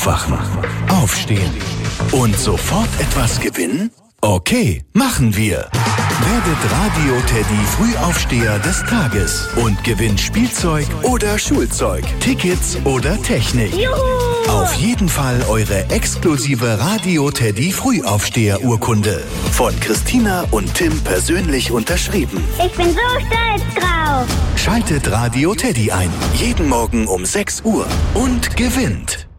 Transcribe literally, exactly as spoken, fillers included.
Aufwachen, aufstehen und sofort etwas gewinnen? Okay, machen wir. Werdet Radio Teddy Frühaufsteher des Tages und gewinnt Spielzeug oder Schulzeug, Tickets oder Technik. Juhu! Auf jeden Fall eure exklusive Radio Teddy Frühaufsteher Urkunde. Von Christina und Tim persönlich unterschrieben. Ich bin so stolz drauf. Schaltet Radio Teddy ein. Jeden Morgen um sechs Uhr und gewinnt.